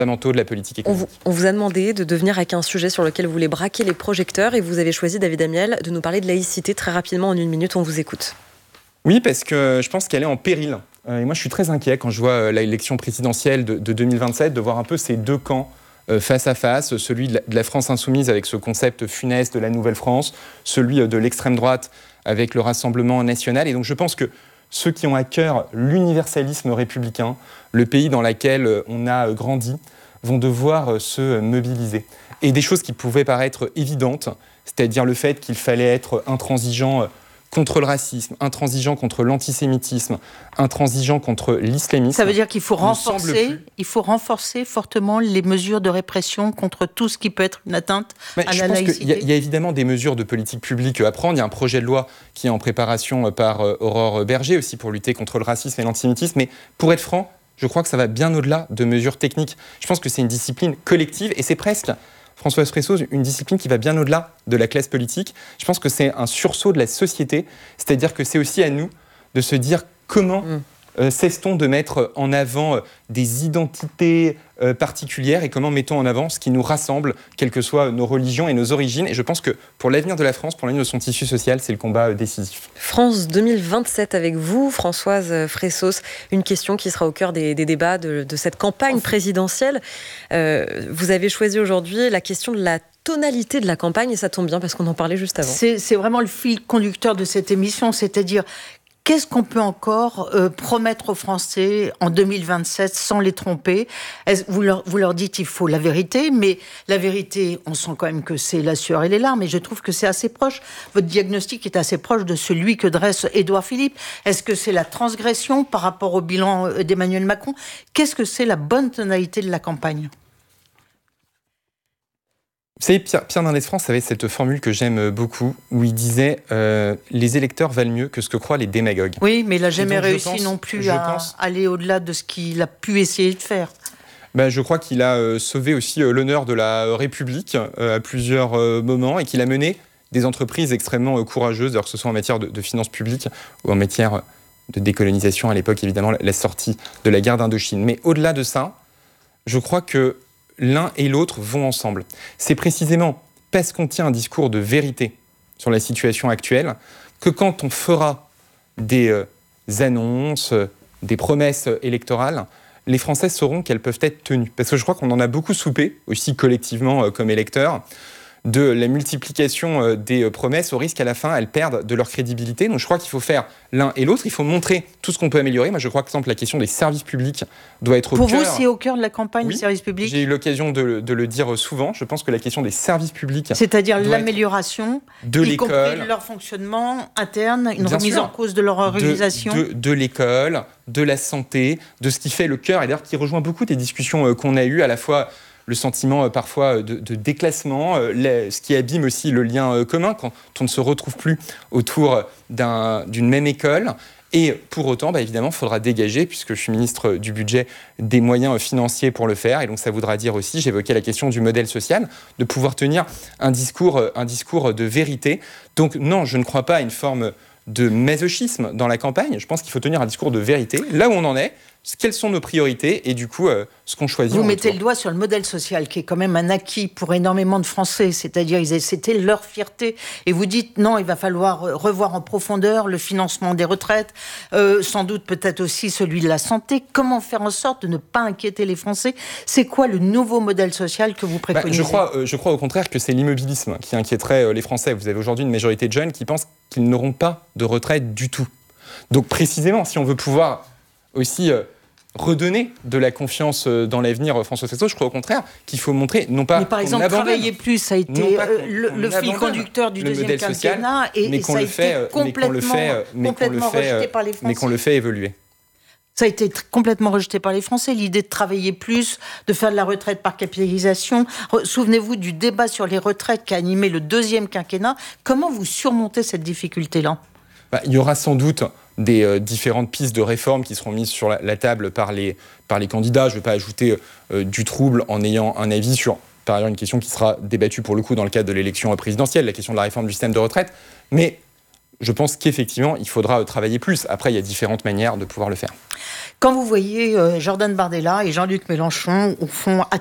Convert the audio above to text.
fondamentaux de la politique économique. On vous a demandé de devenir avec un sujet sur lequel vous voulez braquer les projecteurs et vous avez choisi, David Amiel, de nous parler de laïcité très rapidement en 1 minute. On vous écoute. Oui, parce que je pense qu'elle est en péril. Et moi, je suis très inquiet quand je vois l'élection présidentielle de 2027, de voir un peu ces deux camps face à face, celui de la France insoumise avec ce concept funeste de la Nouvelle-France, celui de l'extrême droite avec le Rassemblement national. Et donc je pense que ceux qui ont à cœur l'universalisme républicain, le pays dans lequel on a grandi, vont devoir se mobiliser. Et des choses qui pouvaient paraître évidentes, c'est-à-dire le fait qu'il fallait être intransigeant contre le racisme, intransigeant contre l'antisémitisme, intransigeant contre l'islamisme. Ça veut dire qu'il faut renforcer fortement les mesures de répression contre tout ce qui peut être une atteinte à la laïcité. Je pense qu'il y a évidemment des mesures de politique publique à prendre. Il y a un projet de loi qui est en préparation par Aurore Berger, aussi pour lutter contre le racisme et l'antisémitisme. Mais pour être franc, je crois que ça va bien au-delà de mesures techniques. Je pense que c'est une discipline collective et c'est presque, Françoise Fresso, une discipline qui va bien au-delà de la classe politique. Je pense que c'est un sursaut de la société, c'est-à-dire que c'est aussi à nous de se dire comment cesse-t-on de mettre en avant des identités particulières et comment mettons en avant ce qui nous rassemble, quelles que soient nos religions et nos origines. Et je pense que pour l'avenir de la France, pour l'avenir de son tissu social, c'est le combat décisif. France 2027 avec vous, Françoise Fressos. Une question qui sera au cœur des débats de cette campagne présidentielle. Vous avez choisi aujourd'hui la question de la tonalité de la campagne et ça tombe bien parce qu'on en parlait juste avant. C'est vraiment le fil conducteur de cette émission, c'est-à-dire qu'est-ce qu'on peut encore promettre aux Français en 2027 sans les tromper ? Vous leur dites il faut la vérité, mais la vérité, on sent quand même que c'est la sueur et les larmes, et je trouve que c'est assez proche. Votre diagnostic est assez proche de celui que dresse Édouard Philippe. Est-ce que c'est la transgression par rapport au bilan d'Emmanuel Macron ? Qu'est-ce que c'est la bonne tonalité de la campagne ? Vous savez, Pierre Mendès France avait cette formule que j'aime beaucoup, où il disait les électeurs valent mieux que ce que croient les démagogues. Oui, mais il n'a jamais réussi non plus à aller au-delà de ce qu'il a pu essayer de faire. Je crois qu'il a sauvé aussi l'honneur de la République à plusieurs moments et qu'il a mené des entreprises extrêmement courageuses, que ce soit en matière de finances publiques ou en matière de décolonisation, à l'époque évidemment la sortie de la guerre d'Indochine. Mais au-delà de ça, je crois que l'un et l'autre vont ensemble. C'est précisément parce qu'on tient un discours de vérité sur la situation actuelle que quand on fera des annonces, des promesses électorales, les Français sauront qu'elles peuvent être tenues. Parce que je crois qu'on en a beaucoup soupé, aussi collectivement comme électeurs, de la multiplication des promesses au risque qu'à la fin, elles perdent de leur crédibilité. Donc je crois qu'il faut faire l'un et l'autre. Il faut montrer tout ce qu'on peut améliorer. Moi, je crois que, par exemple, la question des services publics doit être au cœur. Pour vous, c'est au cœur de la campagne, oui, des services publics ? J'ai eu l'occasion de le dire souvent. Je pense que la question des services publics... C'est-à-dire l'amélioration, de y l'école, compris de leur fonctionnement interne, une remise en cause de leur organisation. De l'école, de la santé, de ce qui fait le cœur, et d'ailleurs qui rejoint beaucoup des discussions qu'on a eues, à la fois le sentiment parfois de déclassement, ce qui abîme aussi le lien commun quand on ne se retrouve plus autour d'une même école. Et pour autant, évidemment, il faudra dégager, puisque je suis ministre du Budget, des moyens financiers pour le faire. Et donc ça voudra dire aussi, j'évoquais la question du modèle social, de pouvoir tenir un discours de vérité. Donc non, je ne crois pas à une forme de masochisme dans la campagne. Je pense qu'il faut tenir un discours de vérité, là où on en est, quelles sont nos priorités et du coup ce qu'on choisit. Vous mettez le doigt sur le modèle social qui est quand même un acquis pour énormément de Français, c'est-à-dire c'était leur fierté, et vous dites non, il va falloir revoir en profondeur le financement des retraites, sans doute peut-être aussi celui de la santé. Comment faire en sorte de ne pas inquiéter les Français ? C'est quoi le nouveau modèle social que vous préconisez ? Je crois au contraire que c'est l'immobilisme qui inquiéterait les Français. Vous avez aujourd'hui une majorité de jeunes qui pensent qu'ils n'auront pas de retraite du tout. Donc précisément, si on veut pouvoir aussi redonner de la confiance dans l'avenir, François Fesneau, je crois au contraire qu'il faut montrer, non pas. Mais par exemple, travailler plus, ça a été le fil conducteur du deuxième quinquennat, et ça a été complètement rejeté par les Français. Mais qu'on le fait évoluer. Ça a été complètement rejeté par les Français, l'idée de travailler plus, de faire de la retraite par capitalisation. Souvenez-vous du débat sur les retraites qui a animé le deuxième quinquennat. Comment vous surmontez cette difficulté-là ? Il y aura sans doute des différentes pistes de réforme qui seront mises sur la table par les candidats. Je ne vais pas ajouter du trouble en ayant un avis sur, par ailleurs, une question qui sera débattue pour le coup dans le cadre de l'élection présidentielle, la question de la réforme du système de retraite. Mais je pense qu'effectivement, il faudra travailler plus. Après, il y a différentes manières de pouvoir le faire. Quand vous voyez Jordan Bardella et Jean-Luc Mélenchon au fond